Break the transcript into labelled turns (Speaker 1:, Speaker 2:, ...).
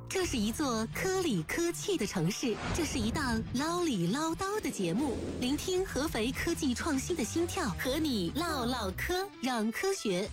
Speaker 1: 这是一座科里科气的城市，这是一档唠里唠叨的节目，聆听合肥科技创新的心跳，和你唠唠嗑，让科学